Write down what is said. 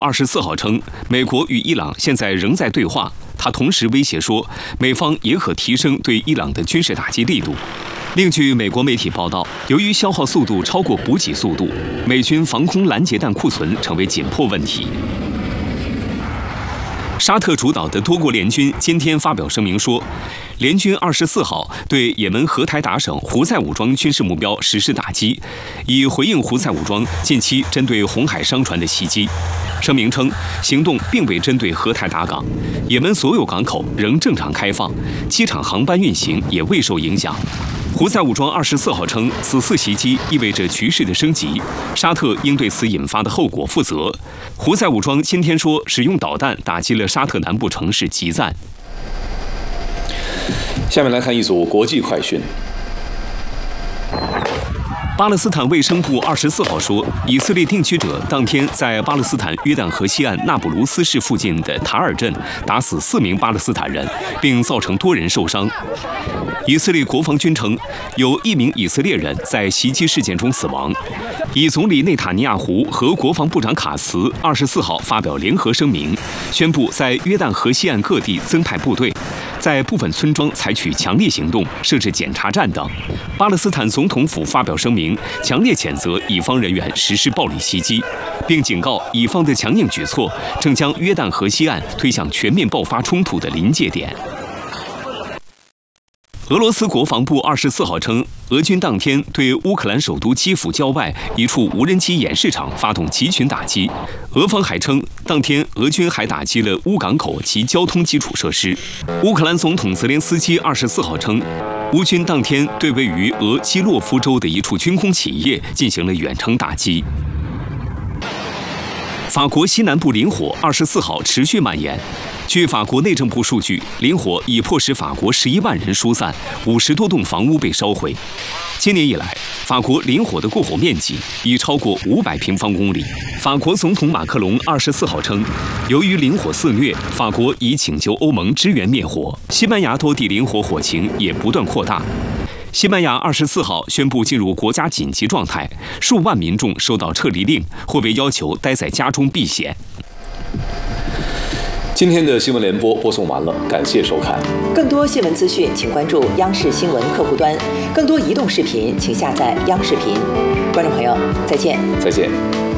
24号称，美国与伊朗现在仍在对话。他同时威胁说，美方也可提升对伊朗的军事打击力度。另据美国媒体报道，由于消耗速度超过补给速度，美军防空拦截弹库存成为紧迫问题。沙特主导的多国联军今天发表声明说，联军24号对也门荷台达省胡塞武装军事目标实施打击，以回应胡塞武装近期针对红海商船的袭击。声明称，行动并未针对荷台达港，也门所有港口仍正常开放，机场航班运行也未受影响。胡塞武装24号称，此次袭击意味着局势的升级，沙特应对此引发的后果负责。胡塞武装今天说，使用导弹打击了沙特南部城市吉赞。 下面来看一组国际快讯。 巴勒斯坦卫生部24号说，以色列定居者当天在巴勒斯坦约旦河西岸纳卜卢斯市附近的塔尔镇打死4名巴勒斯坦人，并造成多人受伤。以色列国防军称，有1名以色列人在袭击事件中死亡。以总理内塔尼亚胡和国防部长卡茨24号发表联合声明，宣布在约旦河西岸各地增派部队，在部分村庄采取强力行动，设置检查站等。巴勒斯坦总统府发表声明，强烈谴责以方人员实施暴力袭击，并警告以方的强硬举措正将约旦河西岸推向全面爆发冲突的临界点。俄罗斯国防部24号称，俄军当天对乌克兰首都基辅郊外一处无人机演示场发动集群打击。俄方还称，当天俄军还打击了乌港口及交通基础设施。乌克兰总统泽连斯基24号称，乌军当天对位于俄基洛夫州的一处军工企业进行了远程打击。法国西南部林火24号持续蔓延。据法国内政部数据，林火已迫使法国11万人疏散，50多栋房屋被烧毁。今年以来，法国林火的过火面积已超过500平方公里。法国总统马克龙24号称，由于林火肆虐，法国已请求欧盟支援灭火。西班牙多地林火火情也不断扩大。西班牙24号宣布进入国家紧急状态，数万民众收到撤离令，或被要求待在家中避险。 今天的新闻联播播送完了，感谢收看。 更多新闻资讯，请关注央视新闻客户端；更多移动视频，请下载央视频。观众朋友，再见。 再见。